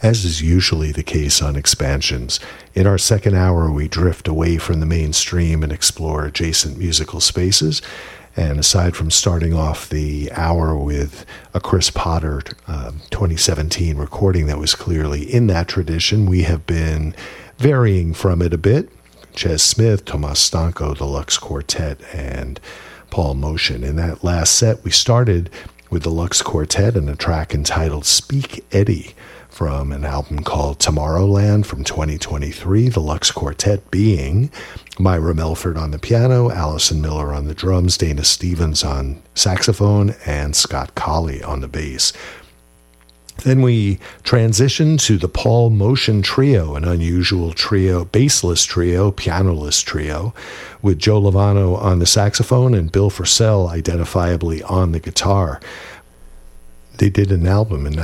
As is usually the case on Expansions, in our second hour we drift away from the mainstream and explore adjacent musical spaces. And aside from starting off the hour with a Chris Potter 2017 recording that was clearly in that tradition, we have been varying from it a bit. Ches Smith, Tomas Stanko, the Lux Quartet, and Paul Motion. In that last set, we started with the Lux Quartet and a track entitled Speak Eddie from an album called Tomorrowland from 2023, the Lux Quartet being Myra Melford on the piano, Allison Miller on the drums, Dana Stevens on saxophone, and Scott Colley on the bass. Then we transitioned to the Paul Motion Trio, an unusual trio, bassless trio, pianoless trio, with Joe Lovano on the saxophone and Bill Frisell identifiably on the guitar. They did an album in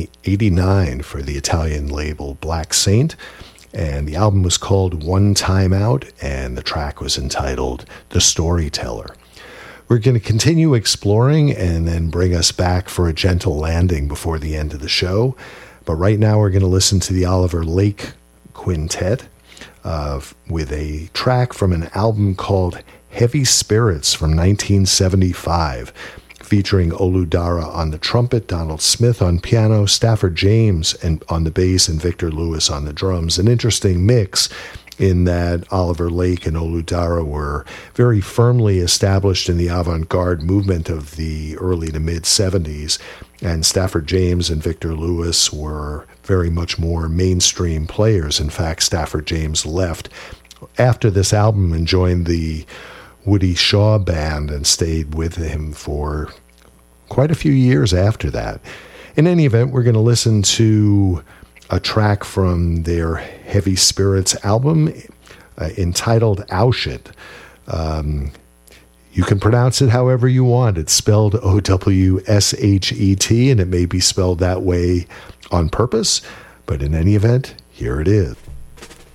1989 for the Italian label Black Saint, and the album was called One Time Out, and the track was entitled The Storyteller. We're going to continue exploring and then bring us back for a gentle landing before the end of the show. But right now we're going to listen to the Oliver Lake Quintet with a track from an album called Heavy Spirits from 1975. Featuring Oludara on the trumpet, Donald Smith on piano, Stafford James and on the bass, and Victor Lewis on the drums. An interesting mix in that Oliver Lake and Oludara were very firmly established in the avant-garde movement of the early to mid-'70s, and Stafford James and Victor Lewis were very much more mainstream players. In fact, Stafford James left after this album and joined the Woody Shaw Band and stayed with him for quite a few years after that. In any event, we're going to listen to a track from their Heavy Spirits album entitled Owshet. You can pronounce it however you want. It's spelled O-W-S-H-E-T, and it may be spelled that way on purpose, but in any event, here it is.